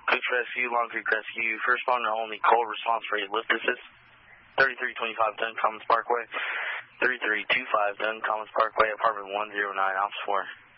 Coach Rescue, Long Creek Rescue, first responder only, cold response rate, lift assist. 3325 Dunn Commons Parkway. 3325 Dunn Commons Parkway, apartment 109, Ops 4.